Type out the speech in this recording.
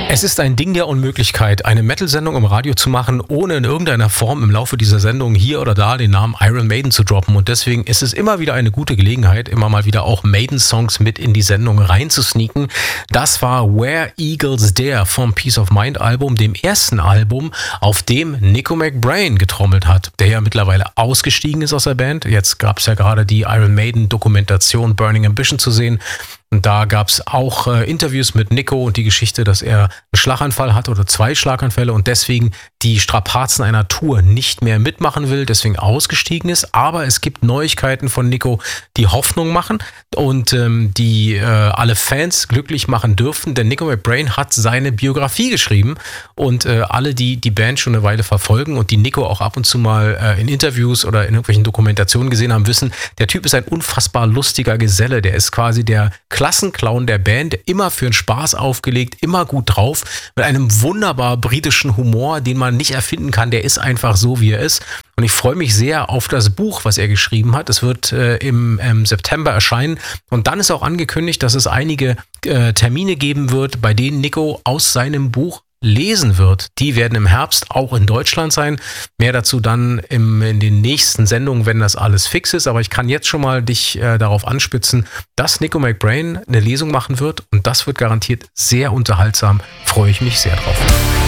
Es ist ein Ding der Unmöglichkeit, eine Metal-Sendung im Radio zu machen, ohne in irgendeiner Form im Laufe dieser Sendung hier oder da den Namen Iron Maiden zu droppen. Und deswegen ist es immer wieder eine gute Gelegenheit, immer mal wieder auch Maiden-Songs mit in die Sendung reinzusneaken. Das war Where Eagles Dare vom Peace of Mind Album, dem ersten Album, auf dem Nicko McBrain getrommelt hat, der ja mittlerweile ausgestiegen ist aus der Band. Jetzt gab es ja gerade die Iron Maiden-Dokumentation Burning Ambition zu sehen. Und da gab es auch Interviews mit Nicko und die Geschichte, dass er einen Schlaganfall hat oder 2 Schlaganfälle und deswegen die Strapazen einer Tour nicht mehr mitmachen will, deswegen ausgestiegen ist. Aber es gibt Neuigkeiten von Nicko, die Hoffnung machen und die alle Fans glücklich machen dürfen, denn Nicko McBrain hat seine Biografie geschrieben und alle, die die Band schon eine Weile verfolgen und die Nicko auch ab und zu mal in Interviews oder in irgendwelchen Dokumentationen gesehen haben, wissen, der Typ ist ein unfassbar lustiger Geselle, der ist quasi der Klassenclown der Band, immer für den Spaß aufgelegt, immer gut drauf, mit einem wunderbar britischen Humor, den man nicht erfinden kann, der ist einfach so, wie er ist. Und ich freue mich sehr auf das Buch, was er geschrieben hat. Es wird im September erscheinen. Und dann ist auch angekündigt, dass es einige Termine geben wird, bei denen Nicko aus seinem Buch lesen wird. Die werden im Herbst auch in Deutschland sein. Mehr dazu dann in den nächsten Sendungen, wenn das alles fix ist. Aber ich kann jetzt schon mal dich darauf anspitzen, dass Nicko McBrain eine Lesung machen wird. Und das wird garantiert sehr unterhaltsam. Freue ich mich sehr drauf.